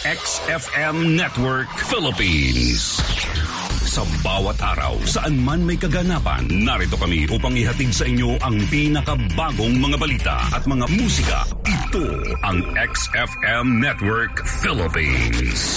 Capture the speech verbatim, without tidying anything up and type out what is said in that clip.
X F M Network Philippines. Sa bawat araw, saan man may kaganapan, narito kami upang ihatid sa inyo ang pinakabagong mga balita at mga musika. Ito ang X F M Network Philippines.